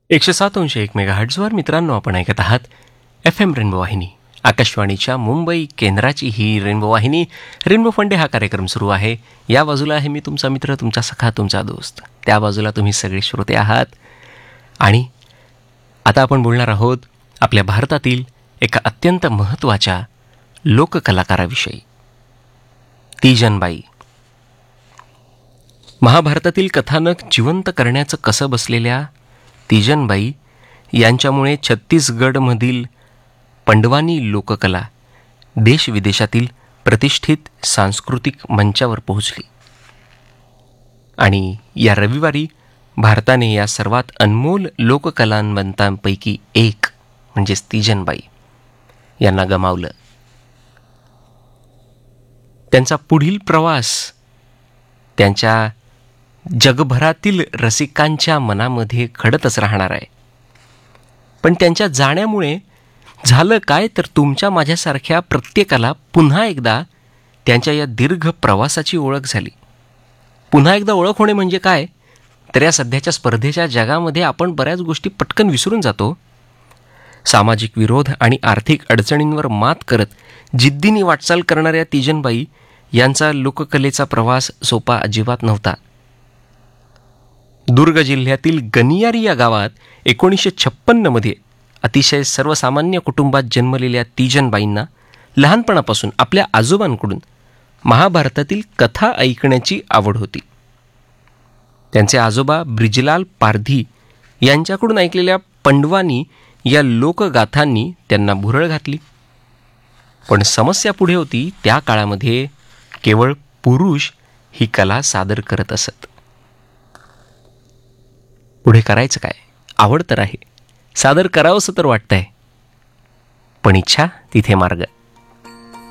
107.1 मेगाहर्ट्झवर मित्रांनो आपण ऐकत आहात FM रेनबो वाहिनी. आकाशवाणीच्या मुंबई केंद्राची ही रेनबो वाहिनी. रेनबो फंडे हा कार्यक्रम सुरू आहे. या बाजूला आहे मी तुमचा मित्र, तुमचा सखा, तुमचा दोस्त. त्या बाजूला तुम्ही सगळे श्रोते आहात. आणि आता आपण बोलणार आहोत आपल्या भारतातील एका अत्यंत महत्त्वाच्या लोककलाकाराविषयी, तीजनबाई. महाभारतातील कथानक जिवंत करण्याचं कसं बसलेल्या तीजनबाई यांच्यामुळे छत्तीसगडमधील पंडवानी लोककला देशविदेशातील प्रतिष्ठित सांस्कृतिक मंचावर पोहोचली. आणि या रविवारी भारताने या सर्वात अनमोल लोककलावंतांपैकी एक म्हणजेच तीजनबाई यांना गमावलं. त्यांचा पुढील प्रवास त्यांच्या जगभरातील रसिकांच्या मनामध्ये खडतच राहणार आहे. पण त्यांच्या जाण्यामुळे झालं काय, तर तुमच्या माझ्यासारख्या प्रत्येकाला पुन्हा एकदा त्यांच्या या दीर्घ प्रवासाची ओळख झाली. पुन्हा एकदा ओळख होणे म्हणजे काय, तर या सध्याच्या स्पर्धेच्या जगामध्ये आपण बऱ्याच गोष्टी पटकन विसरून जातो. सामाजिक विरोध आणि आर्थिक अडचणींवर मात करत जिद्दीने वाटचाल करणाऱ्या तीजनबाई यांचा लोककलेचा प्रवास सोपा अजिबात नव्हता. दुर्ग जिल्ह्यातील गनियारी या गावात 1956 अतिशय सर्वसामान्य कुटुंबात जन्मलेल्या तीजनबाईंना लहानपणापासून आपल्या आजोबांकडून महाभारतातील कथा ऐकण्याची आवड होती. त्यांचे आजोबा ब्रिजलाल पारधी यांच्याकडून ऐकलेल्या पंडवानी या लोकगाथांनी त्यांना भुरळ घातली. पण समस्या पुढे होती, त्या काळामध्ये केवळ पुरुष ही कला सादर करत असत. पुढे करायचं काय, आवड तर आहे, सादर करावंसं तर वाटतंय, पण इच्छा तिथे मार्ग.